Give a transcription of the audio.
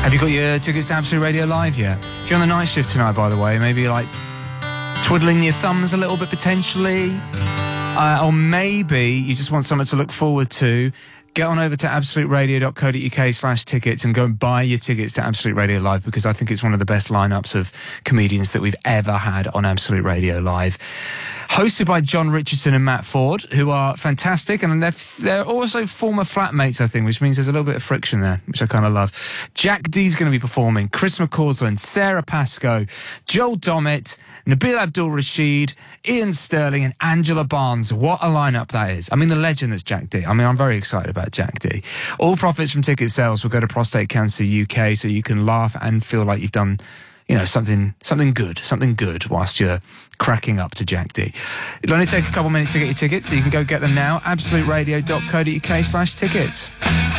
Have you got your tickets to Absolute Radio Live yet? If you're on the night shift tonight, by the way, maybe like twiddling your thumbs a little bit potentially, or maybe you just want something to look forward to, get on over to absoluteradio.co.uk/tickets and go and buy your tickets to Absolute Radio Live, because I think it's one of the best lineups of comedians that we've ever had on Absolute Radio Live. Hosted by John Richardson and Matt Ford, who are fantastic, and they're also former flatmates, I think, which means there's a little bit of friction there, which I kind of love. Jack D's going to be performing, Chris McCausland, Sarah Pascoe, Joel Dommett, Nabil Abdul-Rashid, Ian Sterling and Angela Barnes. What a lineup that is. I mean, the legend that's Jack D. I mean, I'm very excited about Jack D. All profits from ticket sales will go to Prostate Cancer UK, so you can laugh and feel like you've done, you know, something good whilst you're cracking up to Jack D. It'll only take a couple minutes to get your tickets, so you can go get them now. absoluteradio.co.uk/tickets.